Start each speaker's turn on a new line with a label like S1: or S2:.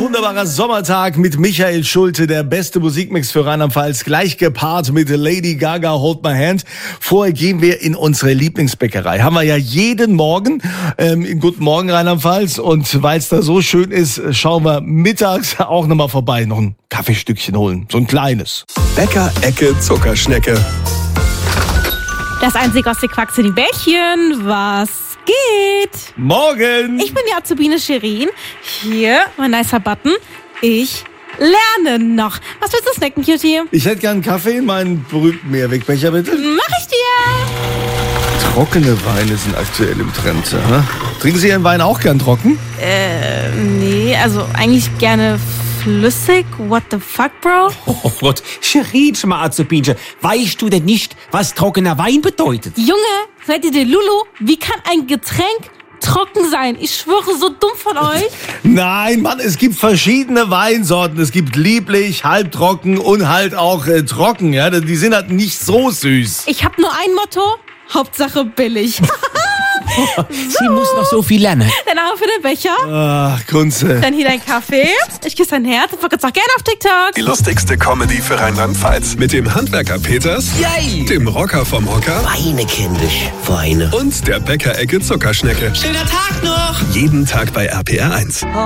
S1: wunderbarer Sommertag mit Michael Schulte, der beste Musikmix für Rheinland-Pfalz, gleich gepaart mit Lady Gaga, Hold My Hand. Vorher gehen wir in unsere Lieblingsbäckerei. Haben wir ja jeden Morgen in Guten Morgen Rheinland-Pfalz, und weil es da so schön ist, schauen wir mittags auch nochmal vorbei, noch ein Kaffeestückchen holen, so ein kleines.
S2: Bäcker-Ecke Zuckerschnecke.
S3: Das einzig aus der Quacks in die Bällchen. Was geht?
S1: Morgen!
S3: Ich bin die Azubine Shirin. Hier, mein nicer Button. Ich lerne noch. Was willst du snacken, Cutie?
S1: Ich hätte gern einen Kaffee in meinen berühmten Mehrwegbecher, bitte.
S3: Mach ich dir.
S1: Trockene Weine sind aktuell im Trend. Aha. Trinken Sie Ihren Wein auch gern trocken?
S3: Nee, also eigentlich gerne flüssig. What the fuck, Bro?
S4: Oh Gott, Shirin, mal Azubinche. Weißt du denn nicht, was trockener Wein bedeutet?
S3: Junge, seid ihr der Lulu? Wie kann ein Getränk trocken sein? Ich schwöre, so dumm von euch.
S1: Nein, Mann, es gibt verschiedene Weinsorten. Es gibt lieblich, halbtrocken und halt auch trocken. Ja, die sind halt nicht so süß.
S3: Ich hab nur ein Motto. Hauptsache billig.
S4: Sie muss noch so viel lernen.
S3: Dann auch für den Becher.
S1: Ach, Kunze.
S3: Dann hier dein Kaffee. Ich küsse dein Herz und verkürze auch gerne auf TikTok.
S2: Die lustigste Comedy für Rheinland-Pfalz. Mit dem Handwerker Peters,
S4: Yay!
S2: dem Rocker vom Hocker
S5: Weine, kindisch, Weine.
S2: und der Bäcker-Ecke Zuckerschnecke.
S4: Schöner Tag noch!
S2: Jeden Tag bei RPR 1.